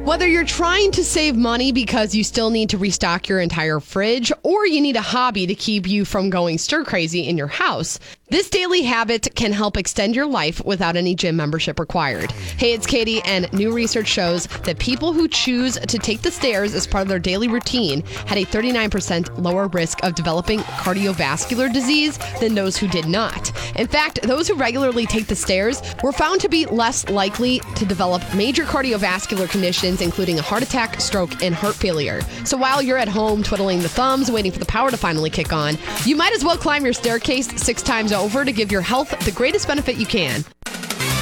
Whether you're trying to save money because you still need to restock your entire fridge, or you need a hobby to keep you from going stir crazy in your house, this daily habit can help extend your life without any gym membership required. Hey, it's Katie, and new research shows that people who choose to take the stairs as part of their daily routine had a 39% lower risk of developing cardiovascular disease than those who did not. In fact, those who regularly take the stairs were found to be less likely to develop major cardiovascular conditions, including a heart attack, stroke, and heart failure. So while you're at home twiddling the thumbs, waiting for the power to finally kick on, you might as well climb your staircase 6 times over to give your health the greatest benefit you can.